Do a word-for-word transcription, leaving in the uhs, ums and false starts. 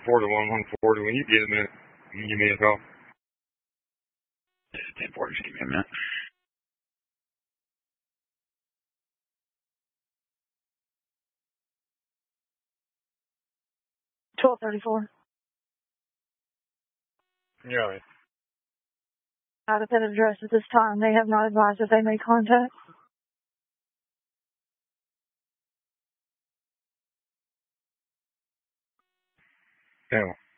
four to one one forty. When you get a minute, you give me a call. ten forty, just give me a minute. twelve thirty-four. Yeah. Right. Out of that address at this time, they have not advised that they may contact. Yeah.